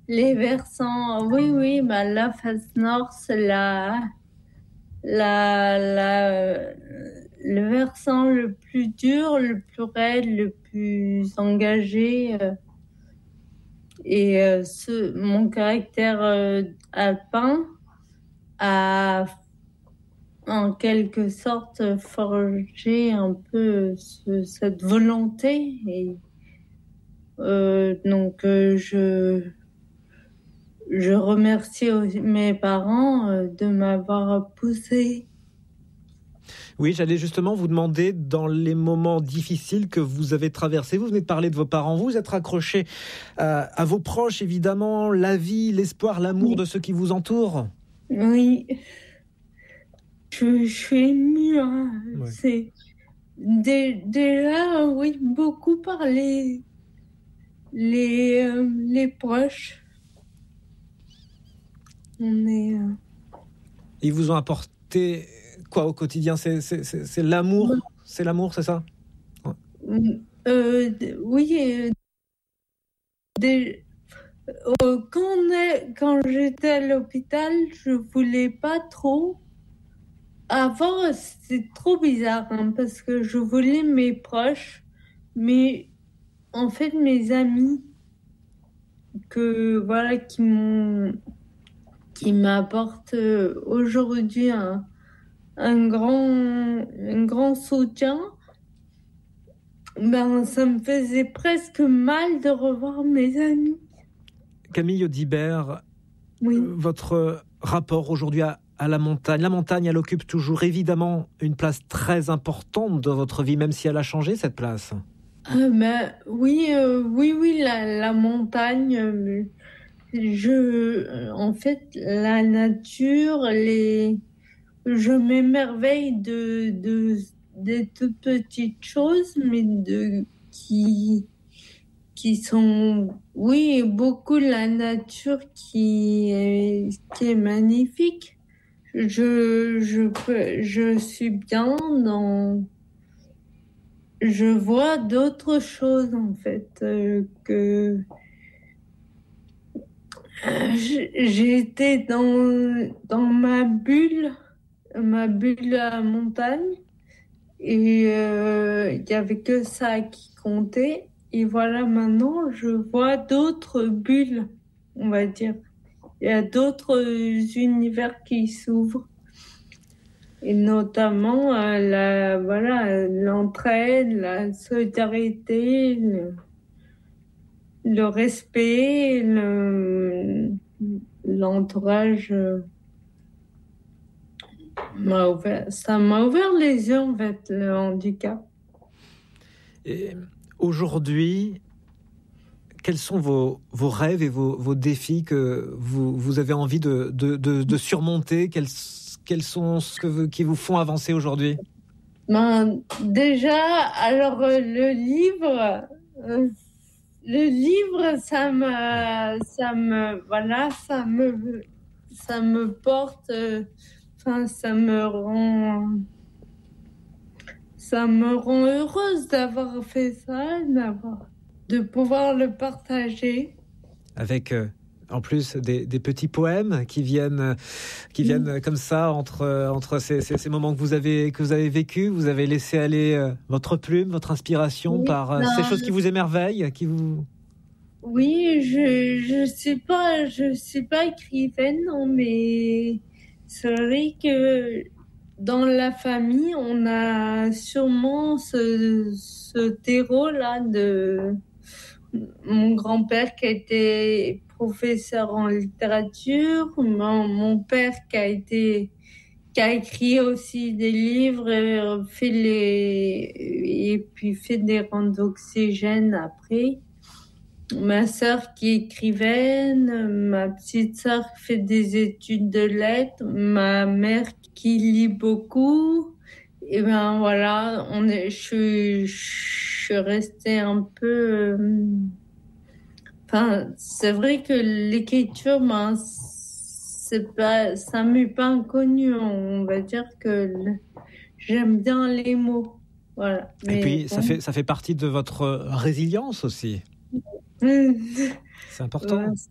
Les versants, oui, oui, bah, la face nord, c'est la, le versant le plus dur, le plus raide, le plus engagé. Mon caractère alpin a en quelque sorte forgé un peu cette volonté. Je remercie aussi mes parents de m'avoir poussée. Oui, j'allais justement vous demander, dans les moments difficiles que vous avez traversés, vous venez de parler de vos parents, vous êtes raccroché à vos proches, évidemment, la vie, l'espoir, l'amour de ceux qui vous entourent. Oui, je suis émue. Hein. Ouais. C'est déjà, oui, beaucoup par les proches. On est. Ils vous ont apporté quoi au quotidien? C'est l'amour, c'est l'amour, c'est ça? Ouais. Oui, quand j'étais à l'hôpital, je voulais pas trop. Avant, c'était trop bizarre hein, parce que je voulais mes proches, mais en fait, mes amis que voilà qui m'apportent aujourd'hui un grand soutien. Ben, ça me faisait presque mal de revoir mes amis. Camille Audibert, Oui. Votre rapport aujourd'hui à la montagne, elle occupe toujours évidemment une place très importante dans votre vie, même si elle a changé cette place. Oui, oui, la montagne. En fait, la nature, je m'émerveille des toutes petites choses, mais qui sont, oui, beaucoup la nature qui est magnifique. Je suis bien je vois d'autres choses en fait j'ai été dans ma bulle à la montagne et il y avait que ça qui comptait et voilà maintenant je vois d'autres bulles on va dire il y a d'autres univers qui s'ouvrent et notamment l'entraide, la solidarité, le respect, l'entourage. Ça m'a ouvert les yeux en fait, le handicap. Et aujourd'hui, quels sont vos rêves et vos défis que vous avez envie de surmonter? Quels sont ceux qui vous font avancer aujourd'hui? Déjà, alors le livre, ça me porte, ça me rend heureuse d'avoir fait ça, de pouvoir le partager. Avec en plus des petits poèmes qui viennent comme ça entre ces moments que vous avez vécu. Vous avez laissé aller votre plume, votre inspiration par ces choses qui vous émerveillent, qui vous... Oui, je suis pas écrivaine, non, mais c'est vrai que dans la famille, on a sûrement ce terreau-là de mon grand-père qui a été professeur en littérature, mon père qui a écrit aussi des livres et puis fait des rangs d'oxygène après. Ma sœur qui est écrivaine, ma petite sœur qui fait des études de lettres, ma mère qui lit beaucoup. Et ben voilà, je suis restée un peu. C'est vrai que l'écriture, ça m'est pas inconnu. On va dire que j'aime bien les mots. Voilà. Et puis, ça fait partie de votre résilience aussi. C'est important. Ouais,